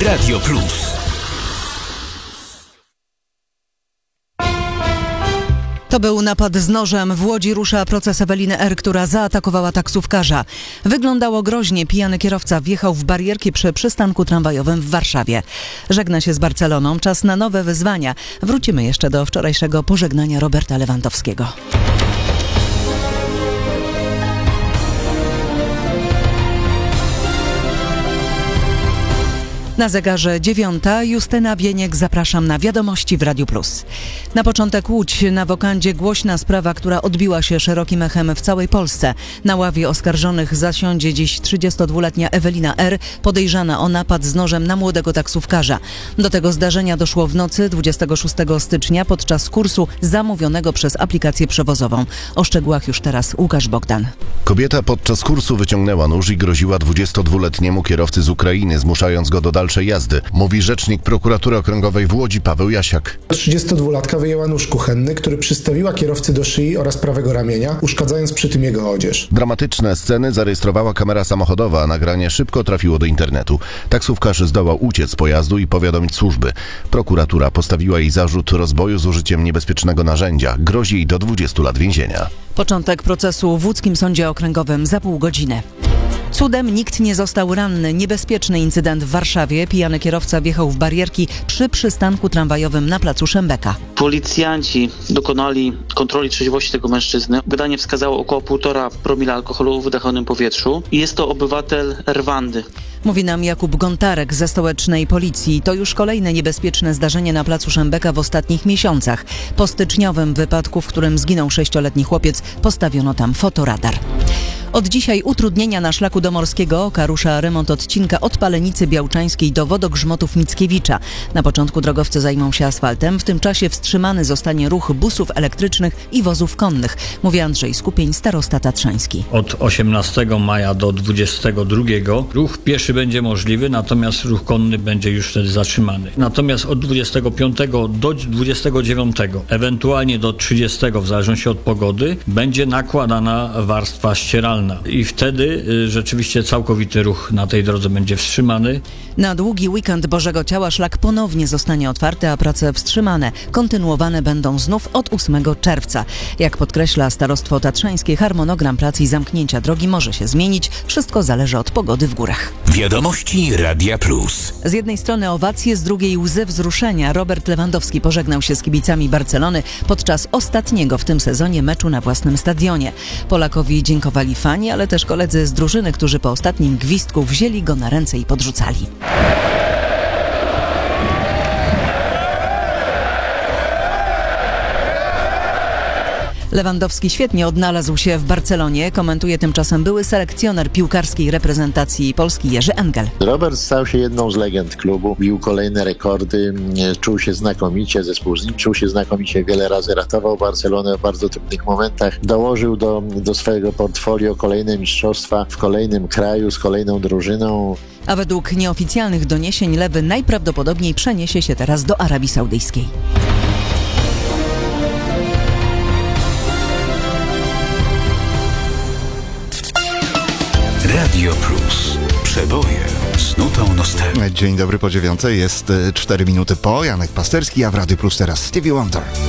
Radio Plus. To był napad z nożem. W Łodzi rusza proces Eweliny R., która zaatakowała taksówkarza. Wyglądało groźnie. Pijany kierowca wjechał w barierki przy przystanku tramwajowym w Warszawie. Żegna się z Barceloną. Czas na nowe wyzwania. Wrócimy jeszcze do wczorajszego pożegnania Roberta Lewandowskiego. Na zegarze 9. Justyna Bieniek, zapraszam na wiadomości w Radiu Plus. Na początek Łódź. Na wokandzie głośna sprawa, która odbiła się szerokim echem w całej Polsce. Na ławie oskarżonych zasiądzie dziś 32-letnia Ewelina R., podejrzana o napad z nożem na młodego taksówkarza. Do tego zdarzenia doszło w nocy 26 stycznia podczas kursu zamówionego przez aplikację przewozową. O szczegółach już teraz Łukasz Bogdan. Kobieta podczas kursu wyciągnęła nóż i groziła 22-letniemu kierowcy z Ukrainy, zmuszając go do dalszej jazdy, mówi rzecznik prokuratury okręgowej w Łodzi Paweł Jasiak. 32-latka wyjęła nóż kuchenny, który przystawiła kierowcy do szyi oraz prawego ramienia, uszkadzając przy tym jego odzież. Dramatyczne sceny zarejestrowała kamera samochodowa, a nagranie szybko trafiło do internetu. Taksówkarz zdołał uciec z pojazdu i powiadomić służby. Prokuratura postawiła jej zarzut rozboju z użyciem niebezpiecznego narzędzia. Grozi jej do 20 lat więzienia. Początek procesu w łódzkim sądzie okręgowym za pół godziny. Cudem nikt nie został ranny. Niebezpieczny incydent w Warszawie. Pijany kierowca wjechał w barierki przy przystanku tramwajowym na placu Szembeka. Policjanci dokonali kontroli trzeźwości tego mężczyzny. Badanie wskazało około 1,5 promila alkoholu w wydechonym powietrzu. Jest to obywatel Rwandy. Mówi nam Jakub Gontarek ze stołecznej policji. To już kolejne niebezpieczne zdarzenie na placu Szembeka w ostatnich miesiącach. Po styczniowym wypadku, w którym zginął 6-letni chłopiec, postawiono tam fotoradar. Od dzisiaj utrudnienia na szlaku do Morskiego Oka. Rusza remont odcinka od Palenicy Białczańskiej do Wodogrzmotów Mickiewicza. Na początku drogowcy zajmą się asfaltem. W tym czasie wstrzymany zostanie ruch busów elektrycznych i wozów konnych, mówi Andrzej Skupień, starosta tatrzański. Od 18 maja do 22 ruch pieszy będzie możliwy, natomiast ruch konny będzie już wtedy zatrzymany. Natomiast od 25 do 29, ewentualnie do 30, w zależności od pogody, będzie nakładana warstwa ścieralna. I wtedy rzeczywiście całkowity ruch na tej drodze będzie wstrzymany. Na długi weekend Bożego Ciała szlak ponownie zostanie otwarty, a prace wstrzymane. Kontynuowane będą znów od 8 czerwca. Jak podkreśla starostwo tatrzańskie, harmonogram prac i zamknięcia drogi może się zmienić. Wszystko zależy od pogody w górach. Wiadomości Radia Plus. Z jednej strony owacje, z drugiej łzy wzruszenia. Robert Lewandowski pożegnał się z kibicami Barcelony podczas ostatniego w tym sezonie meczu na własnym stadionie. Polakowi dziękowali fani, ale też koledzy z drużyny, którzy po ostatnim gwizdku wzięli go na ręce i podrzucali. Lewandowski świetnie odnalazł się w Barcelonie, komentuje tymczasem były selekcjoner piłkarskiej reprezentacji Polski Jerzy Engel. Robert stał się jedną z legend klubu, bił kolejne rekordy, czuł się znakomicie, zespół z nim czuł się znakomicie, wiele razy ratował Barcelonę w bardzo trudnych momentach, dołożył do swojego portfolio kolejne mistrzostwa w kolejnym kraju, z kolejną drużyną. A według nieoficjalnych doniesień Lewy najprawdopodobniej przeniesie się teraz do Arabii Saudyjskiej. Radio Plus. Przeboje z nutą nostalgii. Dzień dobry, po 9:00 jest 4 minuty po. Janek Pasterski, a w Radiu Plus teraz Stevie Wonder.